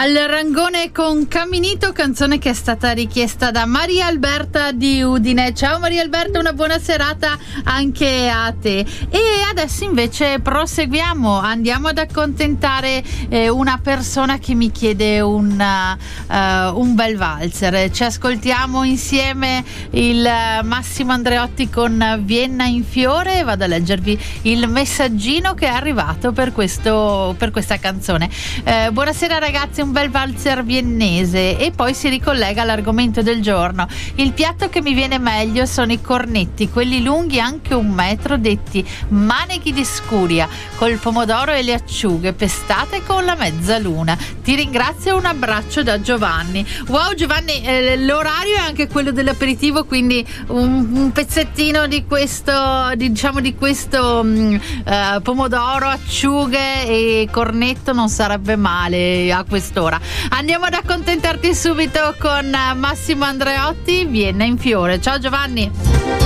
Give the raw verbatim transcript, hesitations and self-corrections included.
Al Rangone con Caminito, canzone che è stata richiesta da Maria Alberta di Udine. Ciao Maria Alberta, una buona serata anche a te. E adesso invece proseguiamo, andiamo ad accontentare eh, una persona che mi chiede un, uh, un bel valzer. Ci ascoltiamo insieme il Massimo Andreotti con Vienna in fiore e vado a leggervi il messaggino che è arrivato per, questo, per questa canzone. Eh, buonasera ragazzi, un bel valzer viennese, e poi si ricollega all'argomento del giorno. Il piatto che mi viene meglio sono i cornetti, quelli lunghi anche un metro, detti maneghi di scuria, col pomodoro e le acciughe pestate con la mezzaluna. Ti ringrazio e un abbraccio da Giovanni. Wow Giovanni, eh, l'orario è anche quello dell'aperitivo, quindi un, un pezzettino di questo, diciamo di questo mh, eh, pomodoro, acciughe e cornetto non sarebbe male a quest'ora. Andiamo ad accontentarti subito con Massimo Andreotti, Vienna in fiore. Ciao Giovanni.